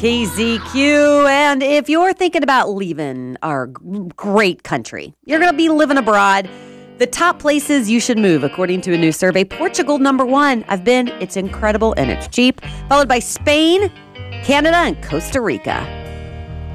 KZQ. And if you're thinking about leaving our great country, you're going to be living abroad, the top places you should move, according to a new survey, Portugal, number one. I've been. It's incredible and it's cheap. Followed by Spain, Canada, and Costa Rica.